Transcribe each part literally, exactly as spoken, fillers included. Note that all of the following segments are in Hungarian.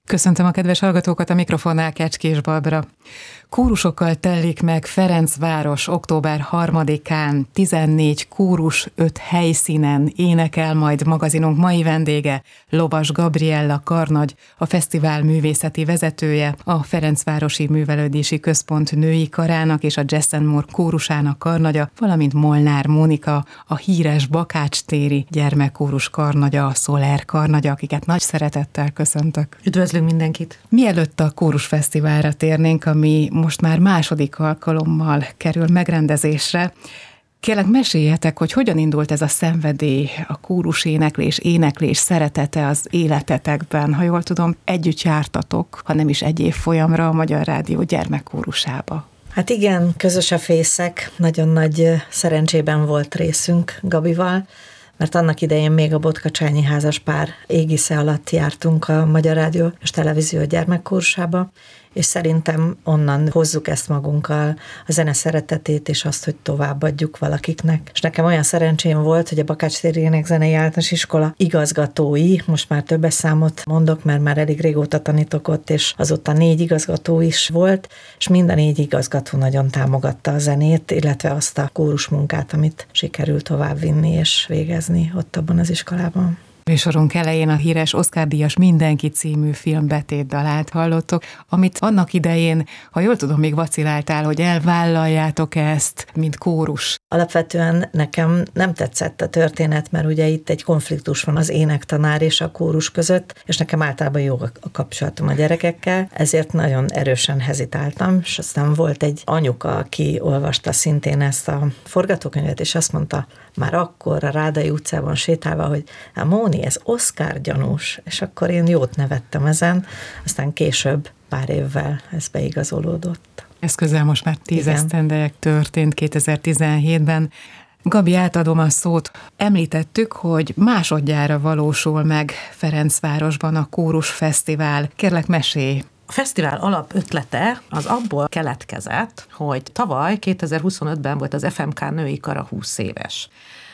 Köszöntöm a kedves hallgatókat, a mikrofonnál Kecskés Barbara. Kórusokkal telik meg Ferencváros október harmadikán, tizennégy kórus, öt helyszínen énekel majd magazinunk mai vendége, Lovas Gabriella karnagy, a fesztivál művészeti vezetője, a Ferencvárosi Művelődési Központ női karának és a Jazz and More kórusának karnagya, valamint Molnár Mónika, a híres Bakács-téri gyermekkórus karnagya, a Szoler karnagya, akiket nagy szeretettel köszöntök. Üdvözlünk mindenkit! Mielőtt a kórusfesztiválra térnénk, ami most már második alkalommal kerül megrendezésre, kérlek meséljetek, hogy hogyan indult ez a szenvedély, a kórus éneklés, éneklés szeretete az életetekben. Ha jól tudom, együtt jártatok, ha nem is egy évfolyamra a Magyar Rádió gyermekkórusába. Hát igen, közös a fészek, nagyon nagy szerencsében volt részünk Gabival, mert annak idején még a Botkacsányi házas pár égisze alatt jártunk a Magyar Rádió és Televízió gyermekkórusába, és szerintem onnan hozzuk ezt magunkkal, a zene szeretetét, és azt, hogy továbbadjuk valakiknek. És nekem olyan szerencsém volt, hogy a Bakács-téri Énekzenei Általános Iskola igazgatói, most már többes számot mondok, mert már elég régóta tanítok ott, és azóta négy igazgató is volt, és mind a négy igazgató nagyon támogatta a zenét, illetve azt a kórus munkát, amit sikerült továbbvinni és végezni ott abban az iskolában. Műsorunk elején a híres Oscar-díjas Mindenki című film betétdalát hallottok, amit annak idején, ha jól tudom, még vaciláltál, hogy elvállaljátok ezt, mint kórus. Alapvetően nekem nem tetszett a történet, mert ugye itt egy konfliktus van az énektanár és a kórus között, és nekem általában jó a kapcsolatom a gyerekekkel, ezért nagyon erősen hezitáltam, és aztán volt egy anyuka, aki olvasta szintén ezt a forgatókönyvet, és azt mondta, már akkor a Rádai utcában sétálva, hogy Móni, ez Oscar gyanús, és akkor én jót nevettem ezen, aztán később pár évvel ez beigazolódott. Ez közel most már tíz esztendejek történt kétezer-tizenhétben. Gabi, átadom a szót. Említettük, hogy másodjára valósul meg Ferencvárosban a Kórus Fesztivál. Kérlek, mesélj! A fesztivál alapötlete az abból keletkezett, hogy tavaly kétezer-huszonötben volt az ef em ká női kara húsz éves.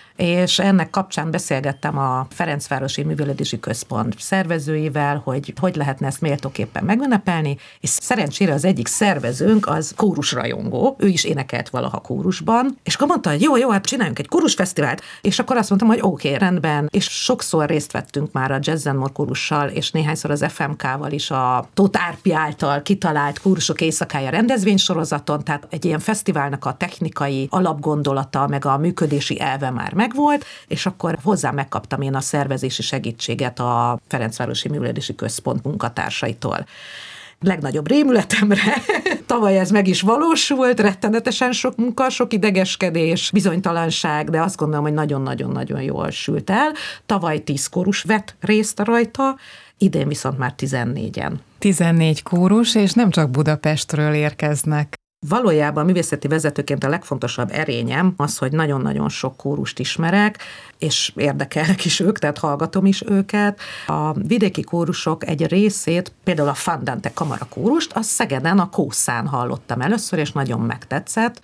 És ennek kapcsán beszélgettem a Ferencvárosi Művelődési Központ szervezőivel, hogy hogy lehetne ezt méltóképpen megünnepelni, és szerencsére az egyik szervezőnk az kórusrajongó, ő is énekelt valaha kórusban, és akkor mondta, hogy jó, jó, hát csináljunk egy kórusfesztivált, és akkor azt mondtam, hogy oké, okay, rendben, és sokszor részt vettünk már a Jazz and More kórussal, és néhányszor az ef em ká-val is a Tóth Árpi által kitalált Kórusok éjszakája rendezvénysorozaton, tehát egy ilyen fesztiválnak a technikai alapgondolata, meg a működési elve már meg volt, és akkor hozzá megkaptam én a szervezési segítséget a Ferencvárosi Művelődési Központ munkatársaitól. Legnagyobb rémületemre tavaly ez meg is valósult, rettenetesen sok munka, sok idegeskedés, bizonytalanság, de azt gondolom, hogy nagyon-nagyon-nagyon jól sült el. Tavaly tíz kórus vett részt rajta, idén viszont már tizennégyen. tizennégy kórus, és nem csak Budapestről érkeznek. Valójában művészeti vezetőként a legfontosabb erényem az, hogy nagyon-nagyon sok kórust ismerek, és érdekelnek is ők, tehát hallgatom is őket. A vidéki kórusok egy részét, például a Fandante kamarakórust, az Szegeden a Kószán hallottam először, és nagyon megtetszett.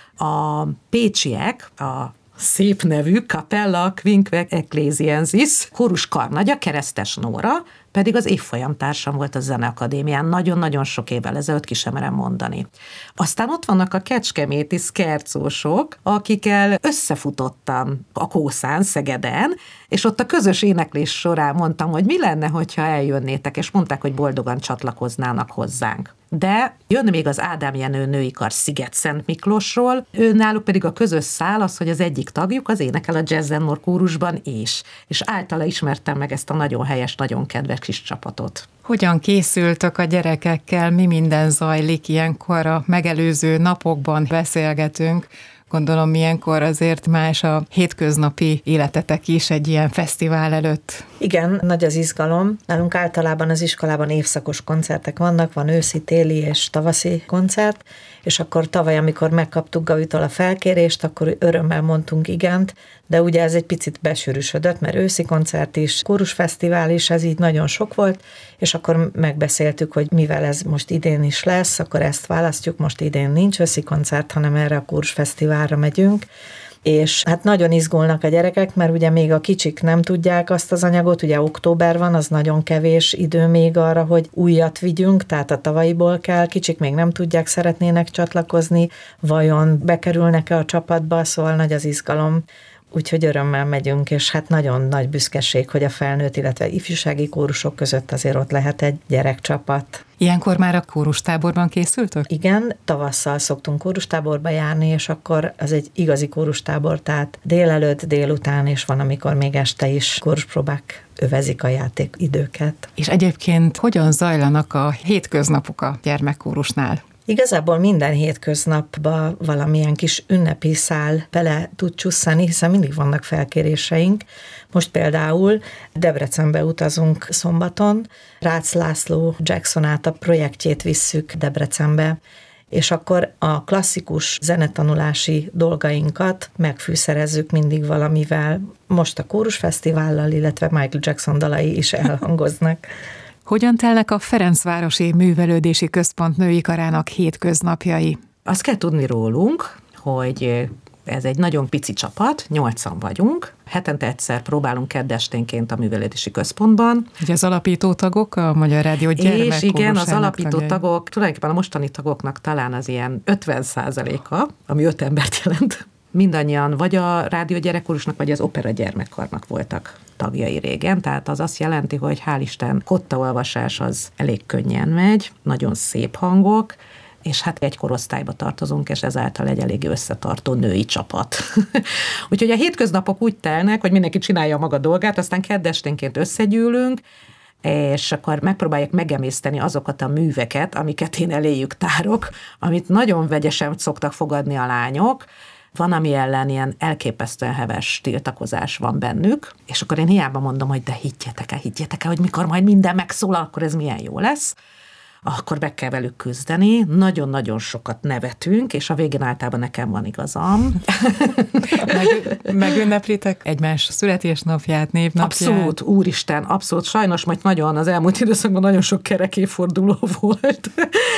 A pécsiek, a szép nevű Capella Quinque Ecclesiensis kórus karnagya, Keresztes Nóra, pedig az évfolyam társam volt a Zeneakadémián, nagyon-nagyon sok évvel ezelőtt, ki sem merem mondani. Aztán ott vannak a kecskeméti szkercósok, akikkel összefutottam a Kószán, Szegeden, és ott a közös éneklés során mondtam, hogy mi lenne, hogyha eljönnétek, és mondták, hogy boldogan csatlakoznának hozzánk. De jön még az Ádám Jenő női kar Sziget-Szent Miklósról, ő náluk pedig a közös szál az, hogy az egyik tagjuk az énekel a Jazz and More kórusban is, és általa ismertem meg ezt a nagyon helyes, nagyon kedves kis csapatot. Hogyan készültök a gyerekekkel, mi minden zajlik ilyenkor, a megelőző napokban beszélgetünk? Gondolom, ilyenkor azért más a hétköznapi életetek is egy ilyen fesztivál előtt. Igen, nagy az izgalom. Nálunk általában az iskolában évszakos koncertek vannak, van őszi, téli és tavaszi koncert, és akkor tavaly, amikor megkaptuk Gavitól a felkérést, akkor örömmel mondtunk igent, de ugye ez egy picit besűrűsödött, mert őszi koncert is, kórusfesztivál is, ez így nagyon sok volt, és akkor megbeszéltük, hogy mivel ez most idén is lesz, akkor ezt választjuk, most idén nincs őszi koncert, hanem erre a kórusfesztiválra megyünk, és hát nagyon izgulnak a gyerekek, mert ugye még a kicsik nem tudják azt az anyagot, ugye október van, az nagyon kevés idő még arra, hogy újat vigyünk, tehát a tavalyiból kell, kicsik még nem tudják, szeretnének csatlakozni, vajon bekerülnek-e a csapatba, szóval nagy az izgalom. Úgyhogy örömmel megyünk, és hát nagyon nagy büszkeség, hogy a felnőtt, illetve ifjúsági kórusok között azért ott lehet egy gyerekcsapat. Ilyenkor már a kórustáborban készültök? Igen, tavasszal szoktunk kórustáborba járni, és akkor az egy igazi kórustábor, tehát délelőtt, délután, és van, amikor még este is kóruspróbák övezik a játékidőket. És egyébként hogyan zajlanak a hétköznapok a gyermekkórusnál? Igazából minden hétköznapba valamilyen kis ünnepi szál bele tud csusszani, hiszen mindig vannak felkéréseink. Most például Debrecenbe utazunk szombaton, Rácz László Jacksonát a projektjét visszük Debrecenbe, és akkor a klasszikus zenetanulási dolgainkat megfűszerezzük mindig valamivel. Most a kórusfesztivállal, illetve Michael Jackson dalai is elhangoznak. Hogyan telnek a Ferencvárosi Művelődési Központ női karának hétköznapjai? Azt kell tudni rólunk, hogy ez egy nagyon pici csapat, nyolcan vagyunk. Hetente egyszer próbálunk keddesténként a Művelődési Központban. Ugye az alapító tagok, a Magyar Rádió gyermekkórusának És igen, az alapító tagjai. tagok, tulajdonképpen a mostani tagoknak talán az ilyen ötven százaléka, ami öt embert jelent. Mindannyian vagy a Rádió gyerekkórusnak, vagy az Opera gyermekkarnak voltak tagjai régen, tehát az azt jelenti, hogy hál' Isten kottaolvasás az elég könnyen megy, nagyon szép hangok, és hát egy korosztályba tartozunk, és ezáltal egy elég összetartó női csapat. Úgyhogy a hétköznapok úgy telnek, hogy mindenki csinálja a maga dolgát, aztán keddesténként összegyűlünk, és akkor megpróbálják megemészteni azokat a műveket, amiket én eléjük tárok, amit nagyon vegyesen szoktak fogadni a lányok. Van, ami ellen ilyen elképesztően heves tiltakozás van bennük, és akkor én hiába mondom, hogy de higgyetek el, higgyetek el, hogy mikor majd minden megszólal, akkor ez milyen jó lesz. Akkor meg kell velük küzdeni, nagyon-nagyon sokat nevetünk, és a végén általában nekem van igazam. Meg, megünneplitek egymás születésnapját, névnapját? Abszolút, úristen, abszolút. Sajnos majd nagyon, az elmúlt időszakban nagyon sok kerekéforduló volt,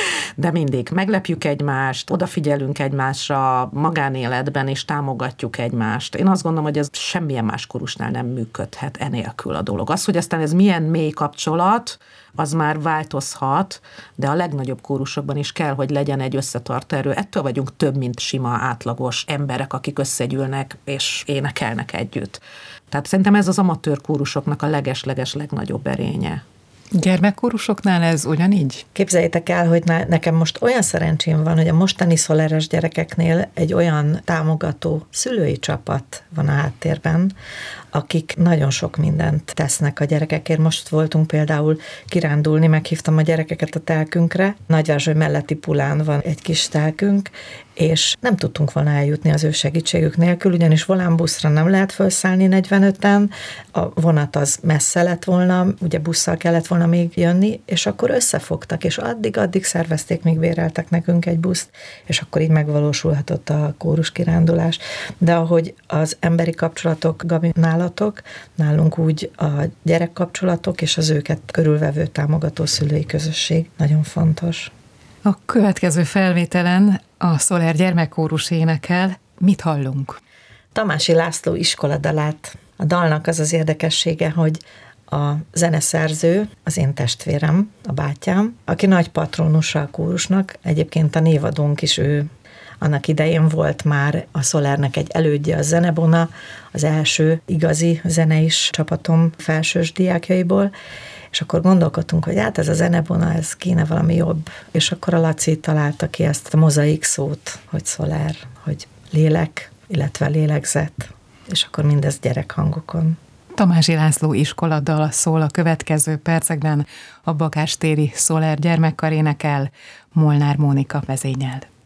de mindig meglepjük egymást, odafigyelünk egymásra magánéletben, és támogatjuk egymást. Én azt gondolom, hogy ez semmilyen más kórusnál nem működhet enélkül a dolog. Az, hogy aztán ez milyen mély kapcsolat, az már változhat, de a legnagyobb kórusokban is kell, hogy legyen egy összetartó erő. Ettől vagyunk több, mint sima átlagos emberek, akik összegyűlnek és énekelnek együtt. Tehát szerintem ez az amatőr kórusoknak a leges-leges legnagyobb erénye. Gyermekkórusoknál ez ugyanígy? Képzeljétek el, hogy nekem most olyan szerencsém van, hogy a mostani szoleres gyerekeknél egy olyan támogató szülői csapat van a háttérben, akik nagyon sok mindent tesznek a gyerekekért. Most voltunk például kirándulni, meghívtam a gyerekeket a telkünkre. Nagyvárzsony melletti Pulán van egy kis telkünk, és nem tudtunk volna eljutni az ő segítségük nélkül, ugyanis volánbuszra nem lehet felszállni negyvenöten, a vonat az messze lett volna, ugye busszal kellett volna még jönni, és akkor összefogtak, és addig-addig szervezték, míg béreltek nekünk egy buszt, és akkor így megvalósulhatott a kórus kirándulás. De ahogy az emberi kapcsolatok, Gabi, nálatok, nálunk úgy a gyerekkapcsolatok és az őket körülvevő támogató szülői közösség nagyon fontos. A következő felvételen a Szoler gyermekkórus énekel. Mit hallunk? Tamási László iskoladalát. A dalnak az az érdekessége, hogy a zeneszerző, az én testvérem, a bátyám, aki nagy patronusa a kórusnak, egyébként a névadónk is ő. Annak idején volt már a Szolernek egy elődje, a Zenebona, az első igazi zeneis csapatom felsős diákjaiból, és akkor gondolkodtunk, hogy hát ez a Zenebona, ez kéne valami jobb. És akkor a Laci találta ki ezt a mozaik szót, hogy Szoler, hogy lélek, illetve lélegzet, és akkor mindez gyerekhangokon. Tamási László iskoladala szól a következő percekben, a Bakástéri Szoler gyermekkar énekel, Molnár Mónika vezényel.